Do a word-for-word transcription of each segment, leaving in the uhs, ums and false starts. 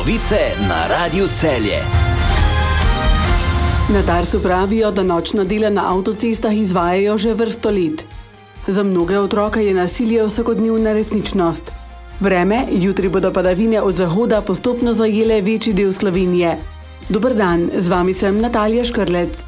Novice na Radiu Celje. Na Darsu pravijo, da nočna dela na avtocestah izvajajo že vrsto let. Za mnoge otroke je nasilje vsakodnevna resničnost. Vreme, jutri bodo padavine od zahoda postopno zajele večji del Slovenije. Dober dan, z vami sem Natalija Škrlec.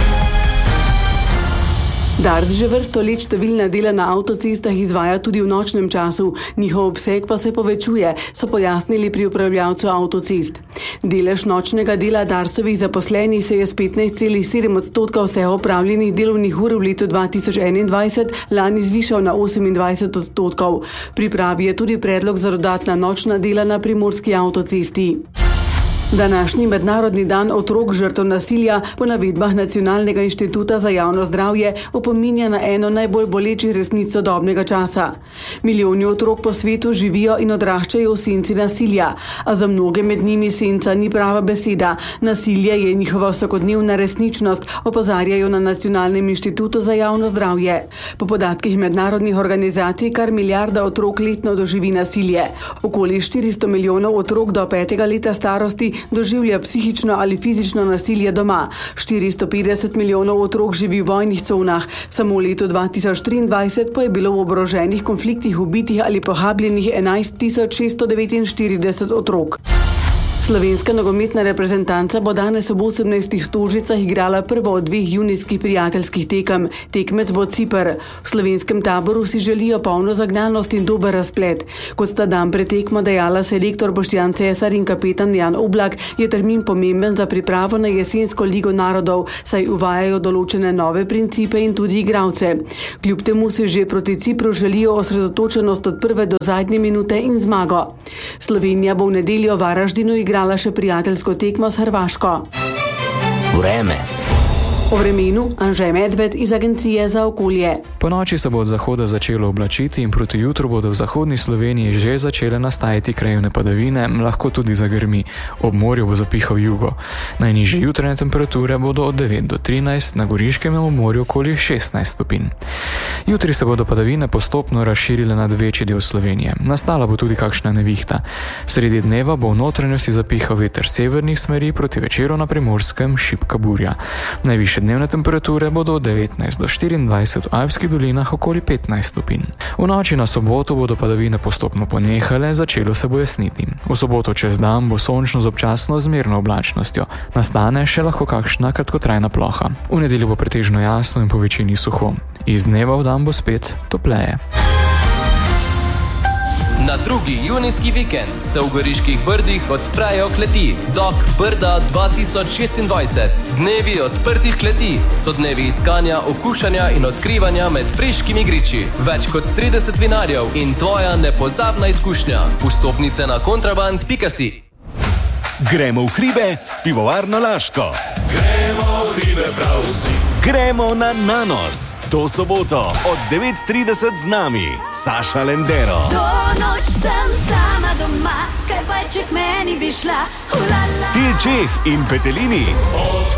Dars že vrsto let številna dela na avtocestah izvaja tudi v nočnem času, njihov obseg pa se povečuje, so pojasnili pri upravljavcu avtocest. Delež nočnega dela Darsovih zaposlenih se je s petnajst celih sedem odstotka vseh opravljenih delovnih ur v letu dva tisoč enaindvajset lani zvišal na osemindvajset odstotkov. Pripravi je tudi predlog za dodatna nočna dela na primorski avtocesti. Današnji mednarodni dan otrok žrtev nasilja po navedbah Nacionalnega inštituta za javno zdravje opominja na eno najbolj bolečih resnic sodobnega časa. Milijoni otrok po svetu živijo in odraščajo v senci nasilja, a za mnoge med njimi senca ni prava beseda. Nasilje je njihova vsakodnevna resničnost, opozarjajo na Nacionalnem inštitutu za javno zdravje. Po podatkih mednarodnih organizacij kar milijarda otrok letno doživi nasilje. Okoli štiristo milijonov otrok do petega leta starosti doživlja psihično ali fizično nasilje doma. štiristo petdeset milijonov otrok živi v vojnih conah. Samo v letu dva tisoč triindvajset pa je bilo v oboroženih konfliktih ubitih ali pohabljenih enajst tisoč šeststo devetinštirideset otrok. Slovenska nogometna reprezentanca bo danes ob osemnajstih Stožicah igrala prvo od dveh junijskih prijateljskih tekem. Tekmec bo Ciper. V slovenskem taboru si želijo polno zagnanost in dober razplet. Kot sta dan pred tekmo dejala selektor Boštjan Cesar in kapetan Jan Oblak, je termin pomemben za pripravo na jesensko ligo narodov, saj uvajajo določene nove principe in tudi igralce. Kljub temu si že proti Cipru želijo osredotočenost od prve do zadnje minute in zmago. Slovenija bo v nedeljo v Varaždinu igrala še prijateljsko tekmo s Hrvaško. Vreme. O vremenu Anže Medved iz Agencije za okolje. Po noči se bo od zahoda začelo oblačiti in proti jutru bodo v zahodni Sloveniji že začele nastajati krajevne padavine, lahko tudi zagrmi. Ob morju bo zapihal jugo. Najnižje jutranje temperature bodo od devet do trinajst, na Goriškem in morju okoli šestnajst stopinj. Jutri se bodo padavine postopno razširile nad večji del Slovenije. Nastala bo tudi kakšna nevihta. Sredi dneva bo v notranjosti zapihal veter severnih smeri, proti večeru na Primorskem šibka burja. Najvišje dnevne temperature bodo od devetnajst do štiriindvajset, v Alpskih dolinah okoli petnajst stopinj. V noči na soboto bodo padavine postopno ponehale, začelo se bo jasniti. V soboto čez dan bo sončno z občasno zmerno oblačnostjo. Nastane še lahko kakšna kratkotrajna ploha. V nedeljo bo pretežno jasno in po večini suho. Iz dneva v dan bo spet topleje. Na drugi junijski vikend se v Goriških brdih odprejo kleti Dok Brda dva tisoč šestindvajset. Dnevi odprtih kleti so dnevi iskanja, okušanja in odkrivanja med preškimi griči. Več kot trideset vinarjev in tvoja nepozabna izkušnja. Vstopnice na kontraband pika si. Gremo v hribe s pivovarno Laško. Gremo v hribe prav vsi. Gremo na Nanos. To soboto od devet trideset z nami Saša Lendero. To noč sem sama doma, kaj pa če k meni bi šla. Ulala. Til Čeh in Petelini. Od